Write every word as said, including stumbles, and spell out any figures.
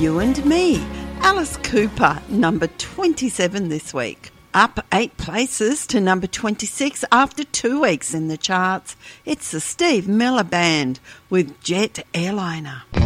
You and Me. Alice Cooper, number twenty-seven this week. Up eight places to number twenty-six after two weeks in the charts. It's the Steve Miller Band with Jet Airliner.